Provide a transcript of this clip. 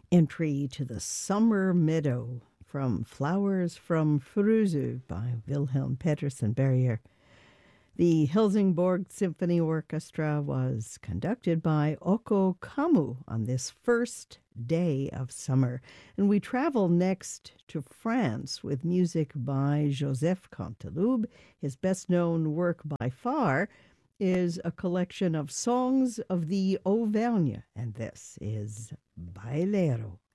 Entry to the Summer Meadow from Flowers from Fruzu by Wilhelm Petersen Berrier. The Helsingborg Symphony Orchestra was conducted by Oko Kamu on this first day of summer. And we travel next to France with music by Joseph Canteloube. His best-known work by far is a collection of songs of the Auvergne, and this is Bailero.